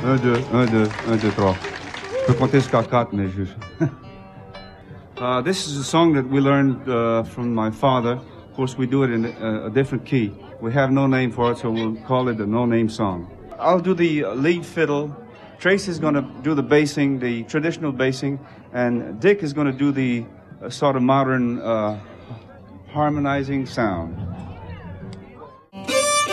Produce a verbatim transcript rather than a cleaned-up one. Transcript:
Un, deux, un, deux, un, deux, trois. Je peux compter jusqu'à quatre, mais juste. uh, this is a song that we learned uh, from my father. Of course, we do it in a, a different key. We have no name for it, so we'll call it a no-name song. I'll do the lead fiddle. Tracy's going to do the bassing, the traditional bassing, and Dick is going to do the uh, sort of modern uh, harmonizing sound.